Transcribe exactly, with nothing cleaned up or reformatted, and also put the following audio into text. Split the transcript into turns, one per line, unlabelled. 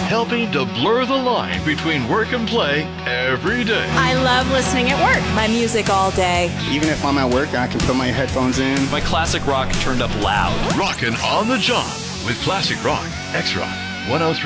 helping to blur the line between work and play every day.
I love listening at work. My music all day.
Even if I'm at work, I can put my headphones in.
My classic rock turned up loud.
Rockin' on the job with Classic Rock, X-Rock, one oh three.